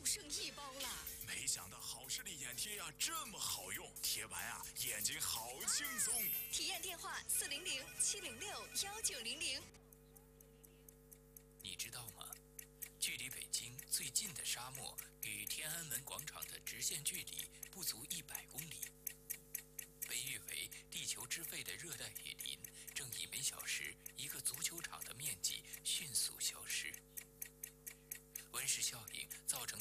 剩1包了。 没想到好视力眼贴呀这么好用，贴完啊眼睛好轻松。 体验电话400-706-1900。 你知道吗？距离北京最近的沙漠与天安门广场的直线距离不足100公里。被誉为地球之肺的热带雨